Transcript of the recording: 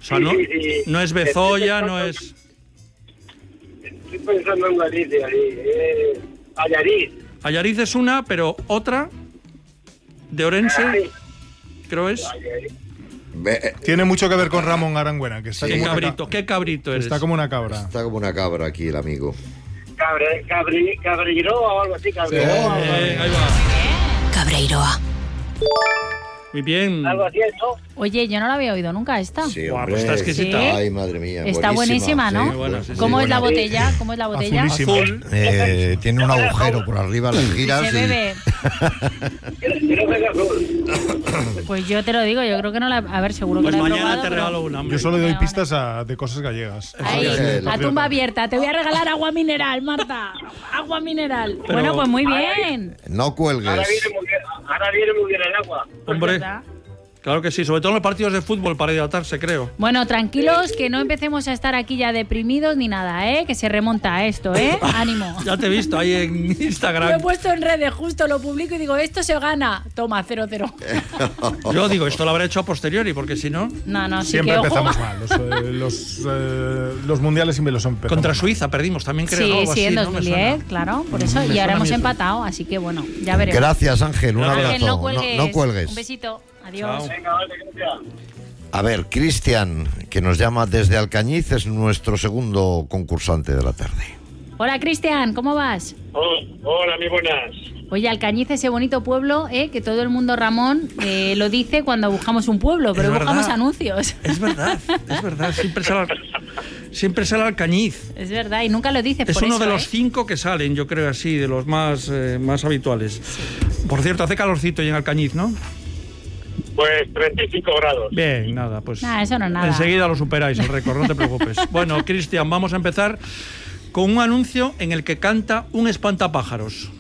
sea, no es Bezoya, no es... Estoy pensando en Galicia, Allariz. Allariz es una, pero otra de Orense, creo es. Tiene mucho que ver con Ramón Arangüena, que está ¿Qué cabrito eres? Está como una cabra. Está como una cabra aquí el amigo. Cabreiroa o algo así, Cabreiroa. Ahí va. Cabreiroa. Muy bien. Algo así, ¿no? Oye, yo no la había oído nunca esta. Sí, Guau, hombre. pues está exquisita. ¿Sí? Ay, madre mía. Está buenísima, ¿no? Sí, buena, sí, sí. ¿Cómo es la buena. botella? ¿Cómo es la botella? Azulísima. Azul. Tiene un agujero por arriba, la giras Se bebe. Creo que es azul. Pues yo te lo digo, yo creo que no la... A ver, seguro que Pues la he mañana probado, te pero- regalo una. hombre. Yo solo doy Vale. pistas de cosas gallegas. Ahí, Sí, a tumba abierta. Te voy a regalar agua mineral, Marta. Agua mineral. Pero- Bueno, pues muy bien. No cuelgues. Ahora viene muy bien el agua. Hombre, ¿Verdad? claro que sí, sobre todo en los partidos de fútbol para hidratarse, creo. Bueno, tranquilos, que no empecemos a estar aquí ya deprimidos ni nada, ¿eh? Que se remonta a esto, ¿eh? Ánimo. Ya te he visto ahí en Lo he Instagram. puesto en redes, justo lo publico y digo, esto se gana. Toma, 0-0. Yo digo, esto lo habré hecho a posteriori, porque si no... No, sí Siempre que ojo. empezamos mal. Los mundiales siempre los empezamos Contra mal. Suiza perdimos también, creo. Sí, ¿no? Algo sí, así, en ¿no? Me 2010, suena. claro, por eso. Me Y suena ahora a hemos mí eso. empatado, así que bueno, ya veremos. Gracias, Ángel. Un abrazo. Ángel, no cuelgues. No cuelgues. Un besito. Adiós. Chao. Venga, vale, gracias. A ver, Cristian, que nos llama desde Alcañiz, es nuestro segundo concursante de la tarde. Hola, Cristian, ¿cómo vas? Hola, muy buenas. Oye, Alcañiz, ese bonito pueblo, que todo el mundo, Ramón, lo dice cuando buscamos un pueblo, pero Es buscamos verdad. anuncios. Es verdad. Siempre sale Alcañiz. Es verdad, y nunca lo dices Es por uno eso, de los 5 que salen, yo creo así, de los más habituales. Por cierto, hace calorcito y en Alcañiz, ¿no? Pues 35 grados. Bien, nada, pues Nah, eso no es nada. enseguida lo superáis el récord, no te preocupes. Bueno, Cristian, vamos a empezar con un anuncio en el que canta un espantapájaros.